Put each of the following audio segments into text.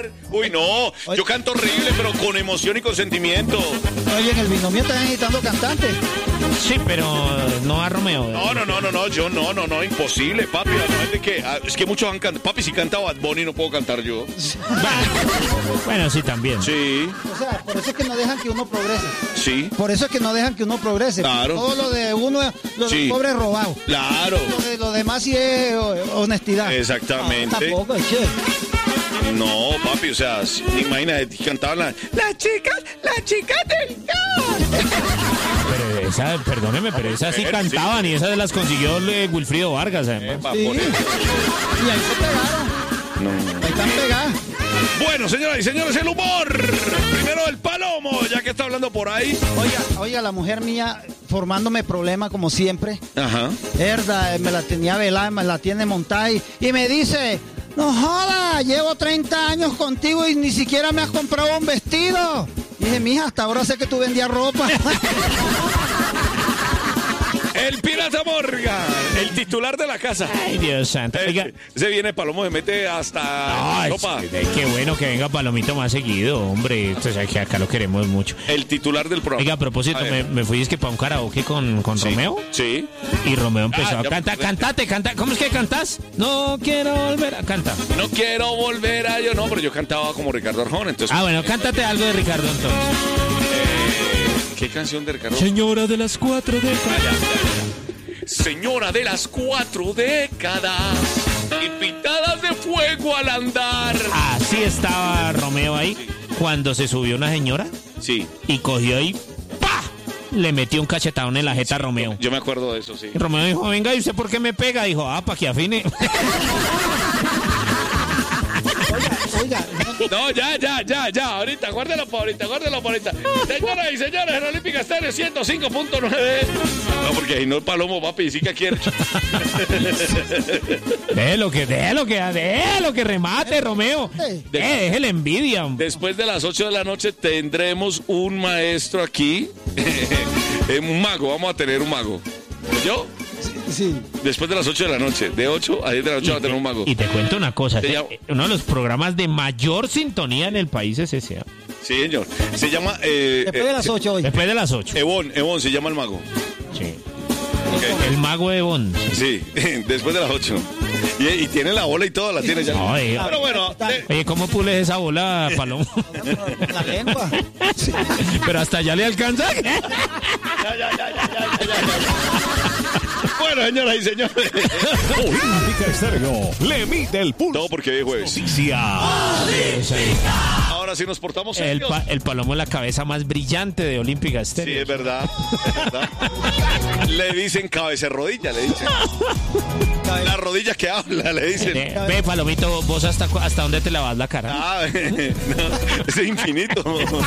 cantar. Uy, no, yo canto horrible, pero con emoción y con sentimiento. Oye, en el binomio están necesitando cantantes. Sí, pero no a Romeo. No, yo no, imposible, papi. Es que muchos han cantado. Papi, si canta Bad Bunny no puedo cantar yo. Bueno, sí, también. Sí. O sea, por eso es que no dejan que uno progrese. Sí. Por eso es que no dejan que uno progrese. Claro. Todo lo de uno, lo Sí. del pobre robado. Claro. Lo demás sí es honestidad. Exactamente. Tampoco, es che. No, papi, o sea, imagínate, cantaban las chicas del Pero esa, perdóneme, pero esas sí cantaban y esas las consiguió Wilfrido Vargas, además. Sí. Y ahí se pegaron. No. Ahí están pegadas. Bueno, señoras y señores, el humor. Primero el Palomo, ya que está hablando por ahí. Oiga, la mujer mía formándome problemas como siempre. Ajá. Herda, me la tenía velada, me la tiene montada y me dice, no joda, llevo 30 años contigo y ni siquiera me has comprado un vestido. Y dije, mija, hasta ahora sé que tú vendías ropa. El Pirata Morgan, el titular de la casa. Ay, Dios santo. Oiga. Se viene Palomo, se mete hasta sopa. Qué bueno que venga Palomito más seguido, hombre. O sea, que acá lo queremos mucho. El titular del programa. Oiga, a propósito, me fui para un karaoke con Romeo. Sí. Y Romeo empezó a cantar. Cantate. ¿Cómo es que cantas? No quiero volver a cantar. No quiero volver a yo, no, pero yo cantaba como Ricardo Arjona, entonces. Bueno, cántate algo de Ricardo entonces. ¿Qué canción de Ricardo? Señora de las 4 décadas. Señora de las 4 décadas y pintadas de fuego al andar. Así estaba Romeo ahí cuando se subió una señora. Sí. Y cogió y ¡pah! Le metió un cachetadón en la jeta a Romeo. Yo me acuerdo de eso, sí. Y Romeo dijo, venga, ¿y usted por qué me pega? Dijo, para que afine. Oiga. No, ya. Ahorita, guárdelo para ahorita. Señoras y señores, en Olímpica Estéreo 105.9. No, porque ahí no el Palomo, papi, sí que quiere. Déjelo que remate, Romeo. Deje la envidia. Después de las 8 de la noche tendremos un maestro aquí. Un mago, vamos a tener un mago. ¿Yo? Sí. Después de las 8 de la noche, de 8 a 10 de la noche va a tener un mago. Y te cuento una cosa, uno de los programas de mayor sintonía en el país es ese. Sí, señor. Se llama... Después de las 8 hoy. Después de las 8. Evon se llama el mago. Sí. Okay. El mago de Evon. Sí, después de las 8. Y tiene la bola y todo, la tiene ya. Pero bueno. Oye, ¿cómo pules esa bola, Palomo? La lengua. Sí. Pero hasta allá le alcanza. Ya. Bueno, señoras y señores. Olímpica Estéreo le mide el pulso. Todo porque hoy jueves. Ahora sí nos portamos serios. El Palomo es la cabeza más brillante de Olímpica Estéreo. Sí, es verdad. Le dicen cabeza rodilla, le dicen. Las rodillas que habla, le dicen. Ve, Palomito, vos hasta dónde te lavas la cara. No, ese es infinito.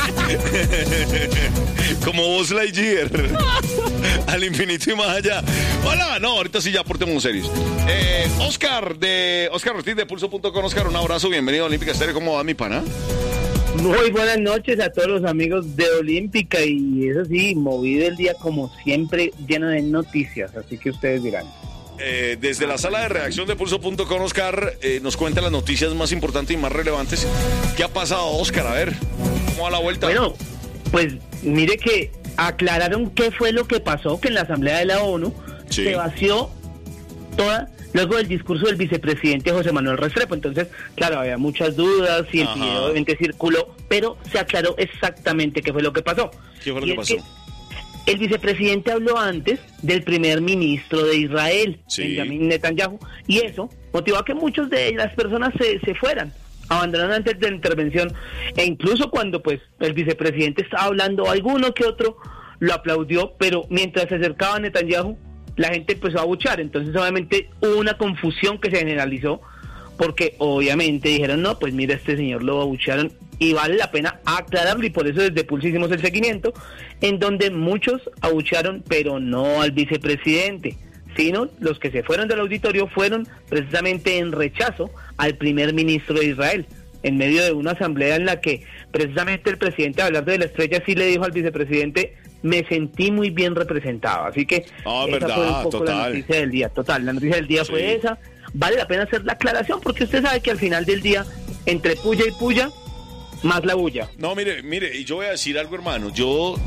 Como Buzz Lightyear. Al infinito y más allá. Hola, no, ahorita sí ya portemos serios. Oscar Ortiz de Pulso.com. Oscar, un abrazo, bienvenido a Olímpica Estéreo. ¿Cómo va mi pana? Muy buenas noches a todos los amigos de Olímpica y eso sí, movido el día como siempre, lleno de noticias, así que ustedes dirán. Desde la sala de redacción de Pulso.com, Oscar, nos cuenta las noticias más importantes y más relevantes. ¿Qué ha pasado, Oscar? A ver, ¿cómo va la vuelta? Bueno, pues mire que aclararon qué fue lo que pasó, que en la Asamblea de la ONU se vació toda, luego del discurso del vicepresidente José Manuel Restrepo. Entonces, claro, había muchas dudas y el video obviamente circuló, pero se aclaró exactamente qué fue lo que pasó. ¿Qué fue lo que pasó? El vicepresidente habló antes del primer ministro de Israel, Benjamin Netanyahu, y eso motivó a que muchas de las personas se fueran, abandonaron antes de la intervención, e incluso cuando pues el vicepresidente estaba hablando, alguno que otro lo aplaudió, pero mientras se acercaba a Netanyahu, la gente empezó a abuchear. Entonces obviamente hubo una confusión que se generalizó, porque obviamente dijeron, no, pues mira, este señor lo abuchearon, y vale la pena aclararlo, y por eso desde Pulso hicimos el seguimiento, en donde muchos abuchearon, pero no al vicepresidente, sino los que se fueron del auditorio fueron precisamente en rechazo al primer ministro de Israel, en medio de una asamblea en la que precisamente el presidente, al hablar de la estrella, sí le dijo al vicepresidente, me sentí muy bien representado. Así que esa fue un poco la noticia del día. La noticia del día fue esa. Vale la pena hacer la aclaración, porque usted sabe que al final del día entre puya y puya, más la bulla. No, mire, y yo voy a decir algo, hermano. Yo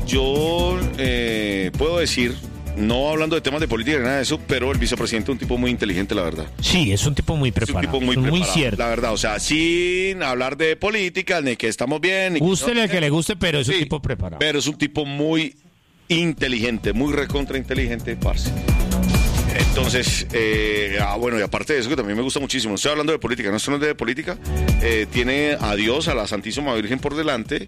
puedo decir, no hablando de temas de política ni nada de eso, pero el vicepresidente es un tipo muy inteligente, la verdad. Sí, es un tipo muy preparado. Es un tipo muy preparado, muy cierto. la verdad. O sea, sin hablar de política, ni que estamos bien. Ni Gústele al que le guste, pero es un tipo preparado. Pero es un tipo muy inteligente, muy recontra inteligente, parce. Entonces, bueno, y aparte de eso, que también me gusta muchísimo, no estoy hablando de política, no, esto no es de política, tiene a Dios, a la Santísima Virgen por delante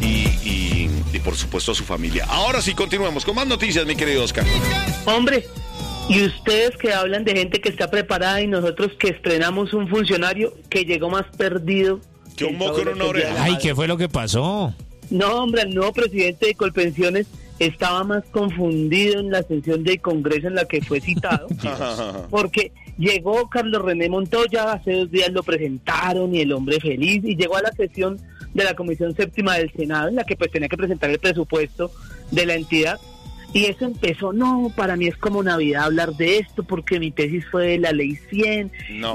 y por supuesto a su familia. Ahora sí, continuemos con más noticias, mi querido Oscar. Hombre, y ustedes que hablan de gente que está preparada y nosotros que estrenamos un funcionario que llegó más perdido que un moco en una oreja. Ay, ¿qué fue lo que pasó? No, hombre, el nuevo presidente de Colpensiones estaba más confundido en la sesión del Congreso en la que fue citado, porque llegó Carlos René Montoya, hace 2 días lo presentaron y el hombre feliz, y llegó a la sesión de la Comisión Séptima del Senado, en la que pues tenía que presentar el presupuesto de la entidad, y eso empezó, no, para mí es como Navidad hablar de esto, porque mi tesis fue de la ley 100,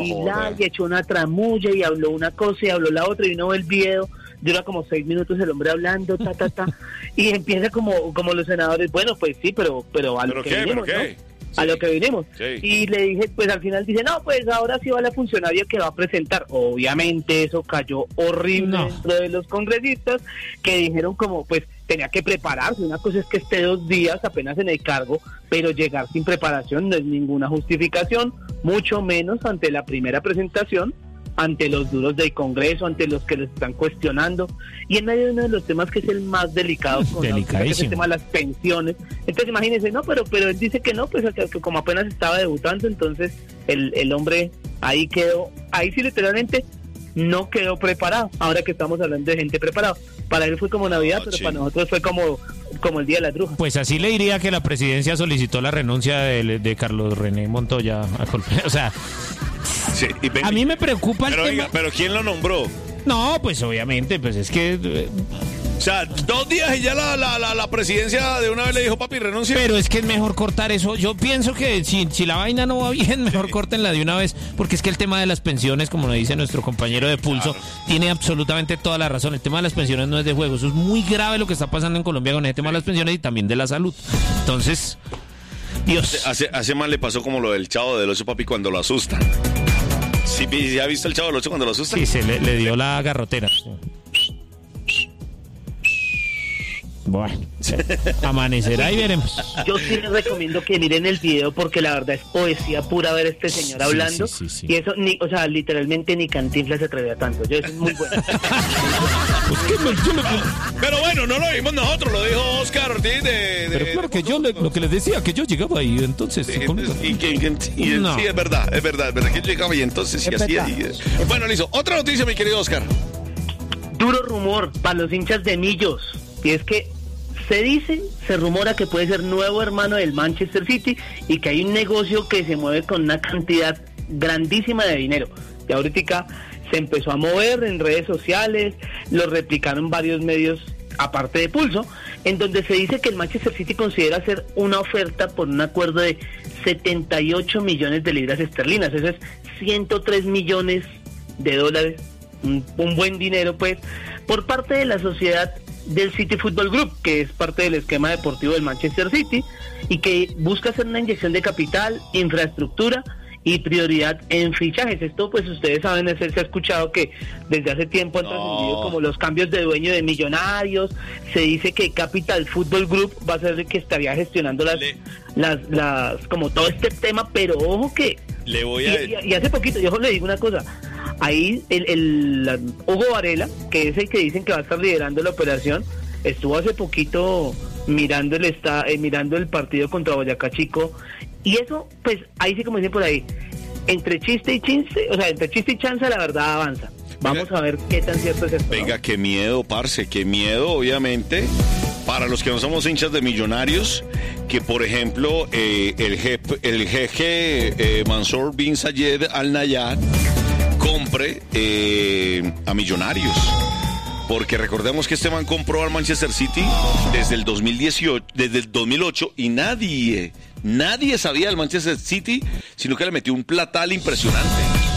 y echó una tramulla, y habló una cosa, y habló la otra, y uno ve el video, dura como 6 minutos el hombre hablando, y empieza como los senadores, bueno, pues sí, pero a lo que vinimos, ¿no? A lo que vinimos. Sí. Y le dije, pues al final dice, no, pues ahora sí va la funcionaria que va a presentar. Obviamente eso cayó horrible dentro de los congresistas, que dijeron como, pues tenía que prepararse. Una cosa es que esté 2 días apenas en el cargo, pero llegar sin preparación no es ninguna justificación, mucho menos ante la primera presentación, ante los duros del Congreso, ante los que les están cuestionando, y en medio de uno de los temas que es el más delicado, que es el tema de las pensiones. Entonces imagínense, no, pero él dice que no, pues que como apenas estaba debutando, entonces el hombre ahí quedó, ahí sí literalmente no quedó preparado. Ahora que estamos hablando de gente preparada, para él fue como Navidad, pero para nosotros fue como el Día de las Brujas. Pues así le diría que la presidencia solicitó la renuncia de Carlos René Montoya a o sea, sí, a mí me preocupa el tema. Pero ¿quién lo nombró? No, pues obviamente, pues es que... O sea, 2 días y ya la presidencia de una vez le dijo, papi, renuncia. Pero es que es mejor cortar eso. Yo pienso que si la vaina no va bien, mejor córtenla de una vez, porque es que el tema de las pensiones, como nos dice nuestro compañero de Pulso, tiene absolutamente toda la razón. El tema de las pensiones no es de juego. Eso es muy grave lo que está pasando en Colombia con el tema de las pensiones y también de la salud. Entonces, Dios. Hace mal le pasó como lo del Chavo del Ocho, papi, cuando lo asustan. ¿Sí ha visto el Chavo del Ocho cuando lo asustan? Sí, se le dio la garrotera. Bueno, amanecerá y veremos. Yo sí les recomiendo que miren el video porque la verdad es poesía pura ver a este señor hablando. Sí. Y eso, o sea, literalmente ni Cantinflas se atrevía tanto. Yo, eso es muy bueno. Pero bueno, no lo vimos nosotros, lo dijo Oscar Ortiz Pero claro que yo lo que les decía, que yo llegaba y entonces... Sí, es verdad que yo llegaba y entonces sí hacía. Bueno, listo. Otra noticia, mi querido Oscar. Duro rumor para los hinchas de Millos. Y es que se rumora que puede ser nuevo hermano del Manchester City y que hay un negocio que se mueve con una cantidad grandísima de dinero. Y ahorita se empezó a mover en redes sociales, lo replicaron varios medios aparte de Pulso, en donde se dice que el Manchester City considera hacer una oferta por un acuerdo de 78 millones de libras esterlinas, eso es 103 millones de dólares, un buen dinero pues, por parte de la sociedad del City Football Group, que es parte del esquema deportivo del Manchester City y que busca hacer una inyección de capital, infraestructura y prioridad en fichajes. Esto pues ustedes saben, se ha escuchado que desde hace tiempo han trascendido como los cambios de dueño de Millonarios. Se dice que Capital Football Group va a ser el que estaría gestionando las como todo este tema, pero ojo que y hace poquito, yo le digo una cosa. Ahí el Hugo Varela, que es el que dicen que va a estar liderando la operación, estuvo hace poquito mirando el partido contra Boyacá Chico, y eso, pues, ahí sí, como dicen por ahí, entre chiste y chanza, la verdad avanza. Vamos a ver qué tan cierto es esto. Venga, qué miedo, parce, qué miedo, obviamente, para los que no somos hinchas de Millonarios, que por ejemplo, el jefe Mansour bin Zayed Al Nahyan compre a Millonarios, porque recordemos que este man compró al Manchester City desde el 2008 y nadie sabía del Manchester City, sino que le metió un platal impresionante.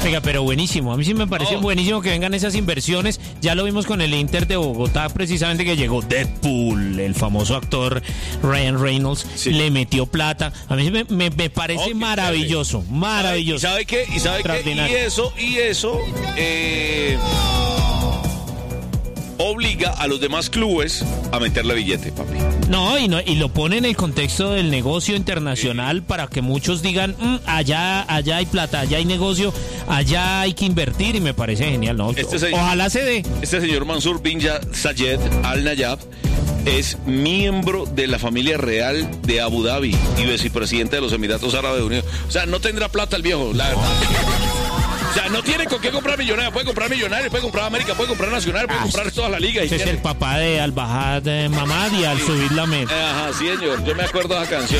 Oiga, pero buenísimo. A mí sí me parece buenísimo que vengan esas inversiones. Ya lo vimos con el Inter de Bogotá, precisamente, que llegó Deadpool, el famoso actor Ryan Reynolds, le metió plata. A mí me parece maravilloso, maravilloso. ¿Y sabe qué? Y eso obliga a los demás clubes a meterle billete, papi. Y lo pone en el contexto del negocio internacional para que muchos digan, allá hay plata, allá hay negocio, allá hay que invertir, y me parece genial, ¿no? Ojalá se dé. Este señor Mansur bin Zayed Al Nahyan es miembro de la familia real de Abu Dhabi y vicepresidente de los Emiratos Árabes Unidos. O sea, no tendrá plata el viejo, la verdad. O sea, no tiene con qué comprar Millonarios. Puede comprar Millonarios, puede comprar América, puede comprar Nacional, puede comprar todas las ligas. Ese es el papá de Al-Bahad Mamad y Al-Subid Lamed. Ajá, sí, señor. Yo me acuerdo de esa canción.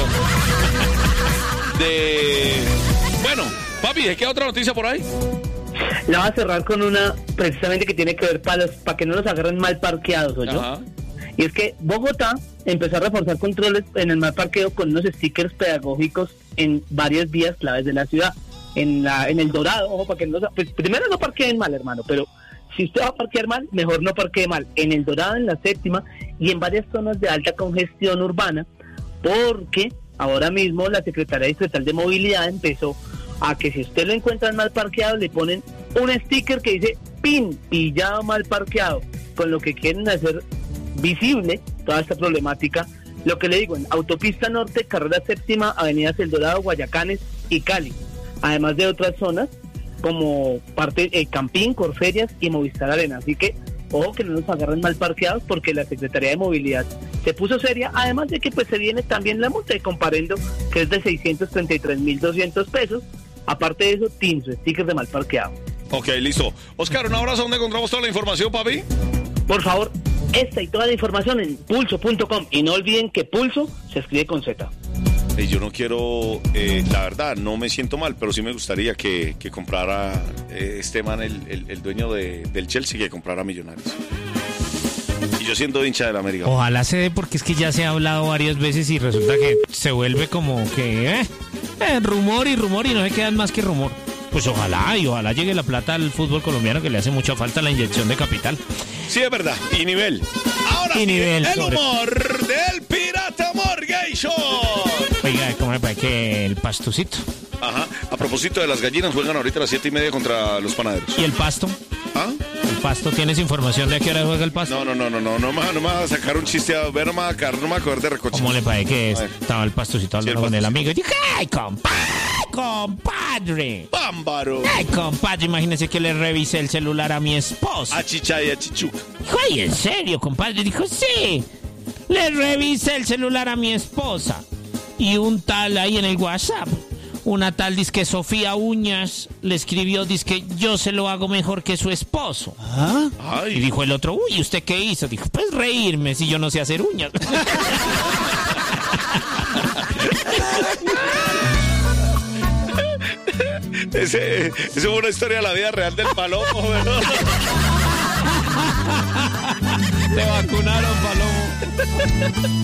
Bueno, papi, ¿de qué otra noticia por ahí? La voy a cerrar con una precisamente que tiene que ver para que no los agarren mal parqueados, ¿oyó? Ajá. Y es que Bogotá empezó a reforzar controles en el mal parqueo con unos stickers pedagógicos en varias vías claves de la ciudad. En el Dorado, ojo, para que no... Pues primero no parqueen mal, hermano, pero si usted va a parquear mal, mejor no parquee mal. En el Dorado, en la Séptima y en varias zonas de alta congestión urbana, porque ahora mismo la Secretaría Distrital de Movilidad empezó a que si usted lo encuentra mal parqueado, le ponen un sticker que dice PIN, pillado mal parqueado, con lo que quieren hacer visible toda esta problemática. Lo que le digo, en Autopista Norte, Carrera Séptima, Avenidas El Dorado, Guayacanes y Cali, además de otras zonas como Campín, Corferias y Movistar Arena. Así que ojo que no nos agarren mal parqueados, porque la Secretaría de Movilidad se puso seria, además de que pues se viene también la multa de comparendo, que es de 633.200 pesos. Aparte de eso, su stickers de mal parqueado. Ok, listo. Oscar, un abrazo. ¿Dónde encontramos toda la información, papi? Por favor, esta y toda la información en pulso.com, y no olviden que Pulso se escribe con Z. Yo no quiero, la verdad, no me siento mal, pero sí me gustaría que comprara este man, el dueño del Chelsea, que comprara Millonarios. Y yo siendo hincha del América. Ojalá se dé, porque es que ya se ha hablado varias veces y resulta que se vuelve como que rumor y no se quedan más que rumor. Pues ojalá llegue la plata al fútbol colombiano, que le hace mucha falta la inyección de capital. Sí, es verdad, y nivel. Ahora sí, el humor del Pirata Morgation. Oiga, ¿cómo me parece que el pastucito? Ajá, a propósito de las gallinas, juegan ahorita a las 7:30 contra los panaderos. ¿Y el pasto? ¿Ah? ¿El pasto? ¿Tienes información de a qué hora juega el pasto? No me vas a sacar un chiste, no me vas a acordar de recoche. ¿Cómo le parece que estaba el pastucito hablando con el amigo y dije, ¡ay, compadre! ¡Bámbaro! ¡Ay, compadre! Imagínese que le revisé el celular a mi esposa. A Chicha y a Chichuca. Dijo, ¡ay, en serio, compadre! Dijo, sí, le revisé el celular a mi esposa. Y un tal ahí en el WhatsApp, una tal dizque Sofía Uñas, le escribió, dizque yo se lo hago mejor que su esposo. ¿Ah? Y dijo el otro, uy, ¿usted qué hizo? Dijo, pues reírme si yo no sé hacer uñas. Ese es una historia de la vida real del Palomo, ¿verdad? Te vacunaron, Palomo.